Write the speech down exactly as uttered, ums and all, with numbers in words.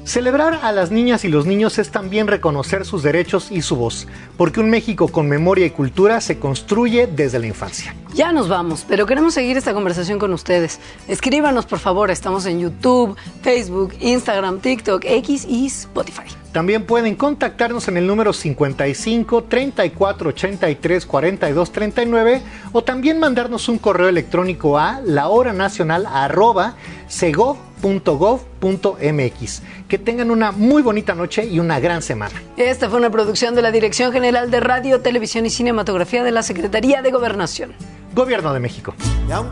Celebrar a las niñas y los niños es también reconocer sus derechos y su voz, porque un México con memoria y cultura se construye desde la infancia. Ya nos vamos, pero queremos seguir esta conversación con ustedes. Escríbanos, por favor, estamos en YouTube, Facebook, Instagram, TikTok, X y Spotify. También pueden contactarnos en el número cincuenta y cinco, treinta y cuatro, ochenta y tres, cuarenta y dos, treinta y nueve o también mandarnos un correo electrónico a lahoranacional arroba segov punto gov punto mx. Que tengan una muy bonita noche y una gran semana. Esta fue una producción de la Dirección General de Radio, Televisión y Cinematografía de la Secretaría de Gobernación. Gobierno de México.